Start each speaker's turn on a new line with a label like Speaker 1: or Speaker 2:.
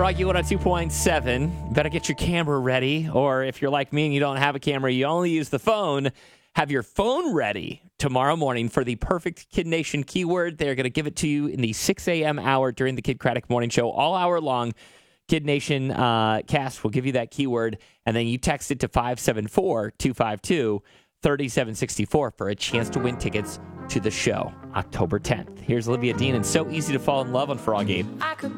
Speaker 1: Froggy 102.7. Better get your camera ready. Or if you're like me and you don't have a camera, you only use the phone, have your phone ready tomorrow morning for the perfect Kid Nation keyword. They're going to give it to you in the 6 a.m. hour during the Kid Craddock Morning Show. All hour long, Kid Nation cast will give you that keyword, and then you text it to 574-252-3764 for a chance to win tickets to the show October 10th. Here's Olivia Dean, and So Easy to Fall in Love on Froggy.